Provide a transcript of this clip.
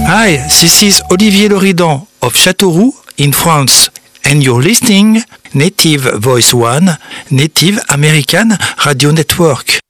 Hi, this is Olivier Loridan of Châteauroux in France, and you're listening Native Voice One, Native American Radio Network.